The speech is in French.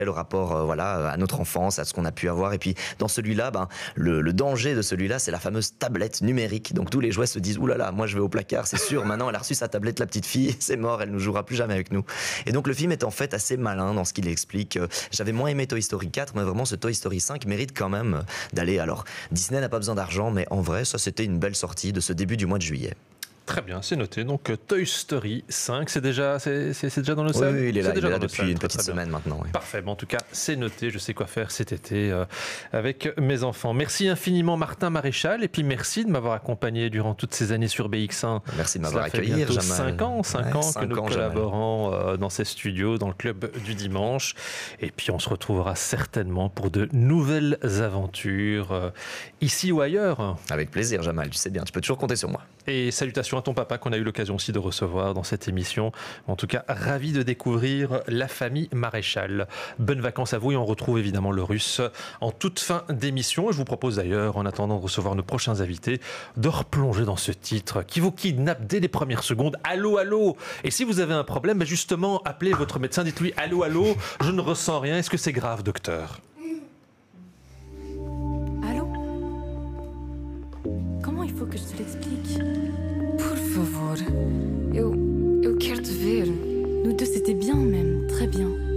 le rapport à notre enfance, à ce qu'on a pu avoir. Et puis dans celui-là, le danger de celui-là, c'est la fameuse tablette numérique. Donc tous les jouets se disent ouh là là, moi je vais au placard, c'est sûr. Maintenant elle a reçu sa tablette, la petite fille, c'est mort, elle ne jouera plus jamais avec nous. Et donc le film est en fait assez malin dans ce qu'il explique. J'avais moins aimé Toy Story 4, mais vraiment ce Toy Story 5 mérite quand même d'aller. Alors Disney n'a pas besoin d'argent, mais en vrai ça c'était une belle sortie de ce début du mois de juillet. Très bien, c'est noté. Donc Toy Story 5, c'est déjà dans le salle. Oui, il est là déjà depuis une petite semaine maintenant. Oui. Parfait, bon, en tout cas, c'est noté. Je sais quoi faire cet été avec mes enfants. Merci infiniment Martin Maréchal, et puis merci de m'avoir accompagné durant toutes ces années sur BX1. Merci de m'avoir accueilli. Ça fait 5 ans que nous collaborons dans ces studios, dans le club du dimanche. Et puis on se retrouvera certainement pour de nouvelles aventures, ici ou ailleurs. Avec plaisir, Jamal, tu sais bien, tu peux toujours compter sur moi. Et salutations à ton papa qu'on a eu l'occasion aussi de recevoir dans cette émission. En tout cas, ravi de découvrir la famille Maréchal. Bonnes vacances à vous, et on retrouve évidemment le Russe en toute fin d'émission. Je vous propose d'ailleurs, en attendant de recevoir nos prochains invités, de replonger dans ce titre qui vous kidnappe dès les premières secondes. Allô, allô. Et si vous avez un problème, justement, appelez votre médecin, dites-lui allô, allô, je ne ressens rien. Est-ce que c'est grave, docteur? Allô? Comment il faut que je te l'explique? Por favor, eu quero te ver. Nous deux, c'était bien même, très bien.